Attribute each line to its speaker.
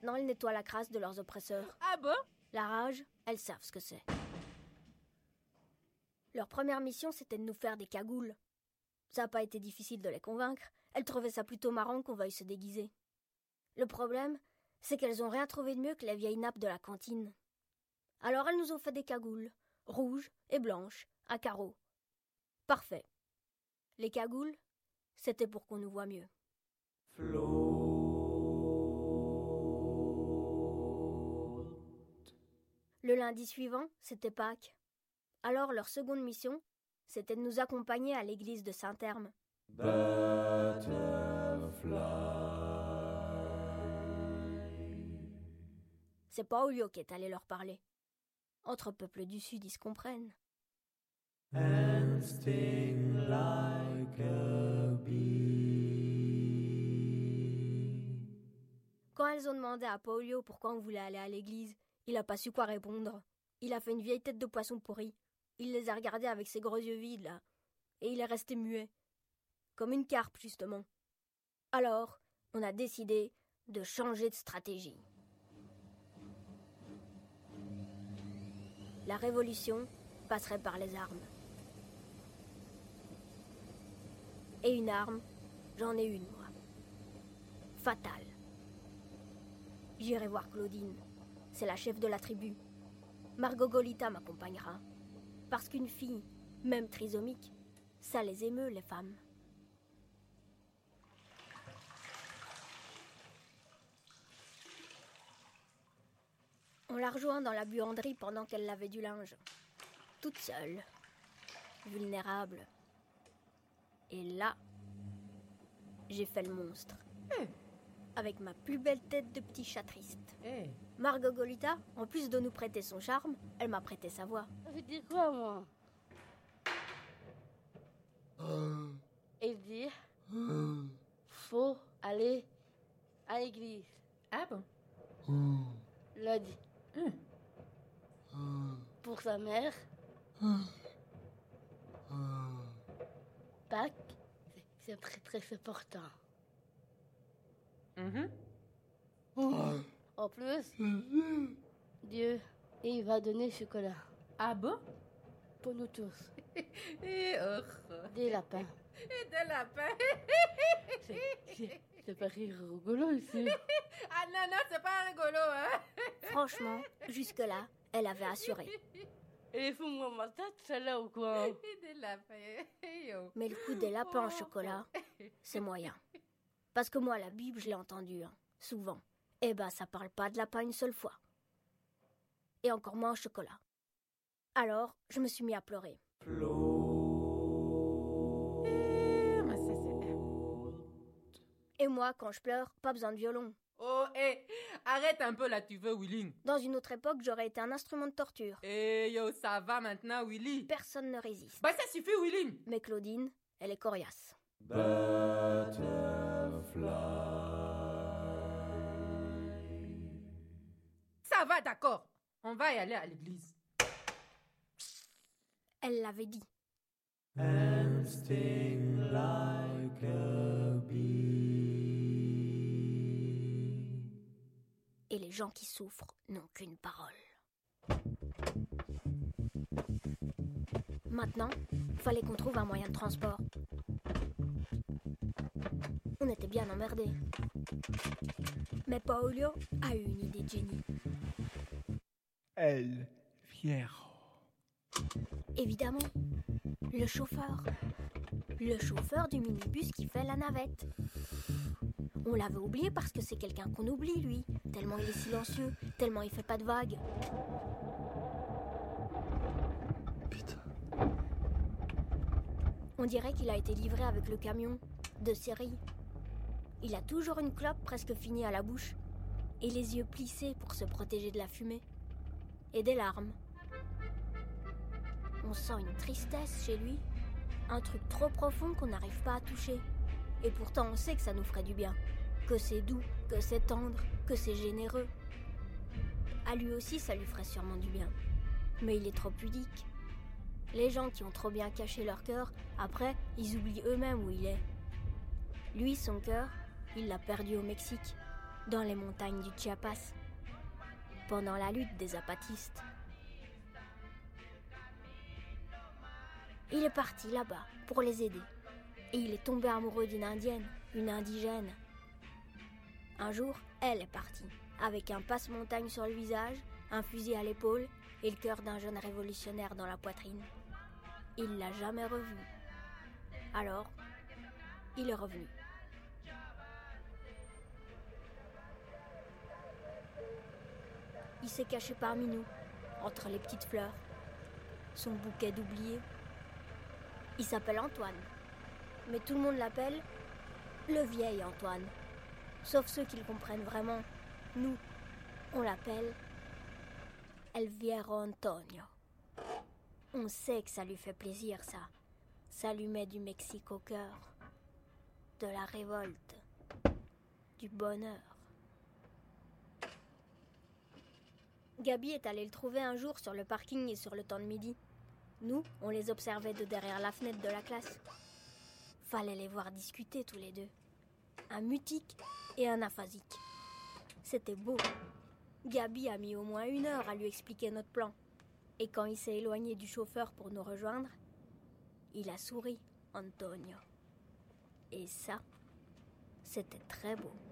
Speaker 1: Maintenant, elles nettoient la crasse de leurs oppresseurs.
Speaker 2: Ah bon?
Speaker 1: La rage, elles savent ce que c'est. Leur première mission, c'était de nous faire des cagoules. Ça n'a pas été difficile de les convaincre. Elles trouvaient ça plutôt marrant qu'on veuille se déguiser. Le problème, c'est qu'elles ont rien trouvé de mieux que les vieilles nappes de la cantine. Alors elles nous ont fait des cagoules, rouges et blanches, à carreaux. Parfait. Les cagoules, c'était pour qu'on nous voie mieux. Le lundi suivant, c'était Pâques. Alors leur seconde mission, c'était de nous accompagner à l'église de Saint-Herme. C'est Paolio qui est allé leur parler. Entre peuples du Sud, ils se comprennent.
Speaker 3: And sting like a bee.
Speaker 1: Quand elles ont demandé à Paolio pourquoi on voulait aller à l'église, il a pas su quoi répondre. Il a fait une vieille tête de poisson pourri. Il les a regardés avec ses gros yeux vides, là. Et il est resté muet. Comme une carpe, justement. Alors, on a décidé de changer de stratégie. La révolution passerait par les armes. Et une arme, j'en ai une, moi. Fatale. J'irai voir Claudine. C'est la chef de la tribu. Margogolita m'accompagnera. Parce qu'une fille, même trisomique, ça les émeut, les femmes. On l'a rejoint dans la buanderie pendant qu'elle lavait du linge. Toute seule. Vulnérable. Et là, j'ai fait le monstre. Avec ma plus belle tête de petit chat triste. Margogolita, en plus de nous prêter son charme, elle m'a prêté sa voix.
Speaker 2: Ça veut dire quoi, moi? Il dit faut aller à l'église.
Speaker 4: Ah bon?
Speaker 2: Lundi. Pour sa mère. Pâques, c'est très très important. En plus, Dieu, il va donner chocolat.
Speaker 4: Ah bon?
Speaker 2: Pour nous tous.
Speaker 4: Et
Speaker 2: Des lapins.
Speaker 4: Et des lapins.
Speaker 2: C'est pas rigolo ici.
Speaker 4: Ah non, c'est pas rigolo, hein?
Speaker 1: Franchement, jusque-là, elle avait assuré.
Speaker 2: Et fous-moi ma tête, celle-là, ou quoi?
Speaker 4: Et des lapins. Yo.
Speaker 1: Mais le coup des lapins en chocolat, c'est moyen. Parce que moi, la Bible, je l'ai entendue, hein, souvent. Eh ben, ça parle pas de lapin une seule fois. Et encore moins en chocolat. Alors, je me suis mis à pleurer.
Speaker 4: Mais ça, c'est...
Speaker 1: Et moi, quand je pleure, pas besoin de violon.
Speaker 4: Oh, arrête un peu là, tu veux, Willy.
Speaker 1: Dans une autre époque, j'aurais été un instrument de torture.
Speaker 4: Yo, ça va maintenant, Willy.
Speaker 1: Personne ne résiste.
Speaker 4: Bah, ça suffit, Willy.
Speaker 1: Mais Claudine, elle est coriace.
Speaker 4: Ça va, d'accord. On va y aller à l'église.
Speaker 1: Elle l'avait dit.
Speaker 3: And sting like a bee.
Speaker 1: Et les gens qui souffrent n'ont qu'une parole. Maintenant, fallait qu'on trouve un moyen de transport. On était bien emmerdés. Mais Paolio a eu une idée de génie.
Speaker 5: El Fierro.
Speaker 1: Évidemment, le chauffeur. Le chauffeur du minibus qui fait la navette. On l'avait oublié parce que c'est quelqu'un qu'on oublie, lui. Tellement il est silencieux, tellement il fait pas de vagues.
Speaker 6: Putain.
Speaker 1: On dirait qu'il a été livré avec le camion, de série. Il a toujours une clope presque finie à la bouche, et les yeux plissés pour se protéger de la fumée. Et des larmes. On sent une tristesse chez lui, un truc trop profond qu'on n'arrive pas à toucher. Et pourtant on sait que ça nous ferait du bien, que c'est doux, que c'est tendre, que c'est généreux. À lui aussi ça lui ferait sûrement du bien. Mais il est trop pudique. Les gens qui ont trop bien caché leur cœur, après, ils oublient eux-mêmes où il est. Lui, son cœur, il l'a perdu au Mexique, dans les montagnes du Chiapas, pendant la lutte des zapatistes. Il est parti là-bas pour les aider, et il est tombé amoureux d'une indienne, une indigène. Un jour, elle est partie, avec un passe-montagne sur le visage, un fusil à l'épaule et le cœur d'un jeune révolutionnaire dans la poitrine. Il l'a jamais revu. Alors, il est revenu. Il s'est caché parmi nous, entre les petites fleurs, son bouquet d'oubliés. Il s'appelle Antoine, mais tout le monde l'appelle le vieil Antoine. Sauf ceux qui le comprennent vraiment. Nous, on l'appelle El Viejo Antonio. On sait que ça lui fait plaisir, ça. Ça lui met du Mexique au cœur, de la révolte, du bonheur. Gabi est allée le trouver un jour sur le parking et sur le temps de midi. Nous, on les observait de derrière la fenêtre de la classe. Fallait les voir discuter tous les deux. Un mutique et un aphasique. C'était beau. Gabi a mis au moins 1 heure à lui expliquer notre plan. Et quand il s'est éloigné du chauffeur pour nous rejoindre, il a souri, Antonio. Et ça, c'était très beau.